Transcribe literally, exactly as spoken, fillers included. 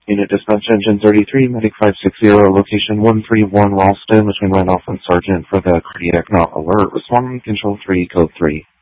Unit Dispatch Engine thirty-three, Medic five sixty, location one three one Ralston, between Randolph and Sergeant for the cardiac not alert. Responding Control three, Code three.